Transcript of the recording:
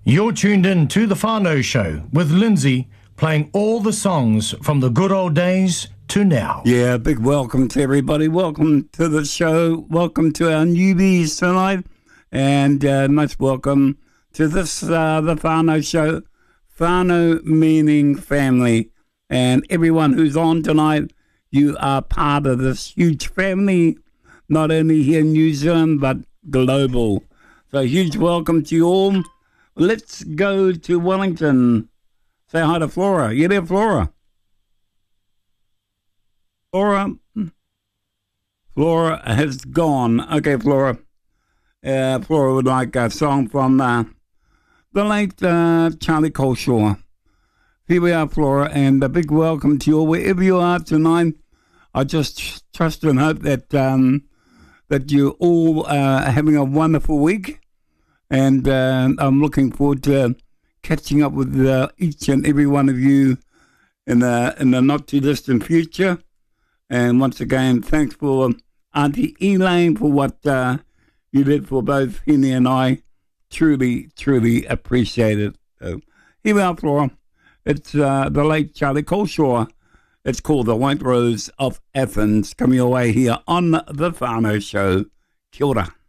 You're tuned in to The Whānau Show with Lindsay, playing all the songs from the good old days to now. Yeah, big welcome to everybody. Welcome to the show. Welcome to our newbies tonight. And much welcome to this, The Whānau Show. Whānau meaning family. And everyone who's on tonight, you are part of this huge family, not only here in New Zealand, but global. So huge welcome to you all. Let's go to Wellington. Say hi to Flora. You there, Flora? Flora has gone. Okay, Flora. Flora would like a song from the late Charlie Coleshaw. Here we are, Flora, and a big welcome to you all, wherever you are tonight. I just trust and hope that that you all are having a wonderful week, and I'm looking forward to catching up with each and every one of you in the not too distant future. And once again, thanks for Auntie Elaine for what you did for both Henny and I. Truly, truly appreciate it. So, here we are, Flora. It's the late Charlie Coleshaw. It's called The White Rose of Athens. Coming your way here on The Whānau Show. Kia ora.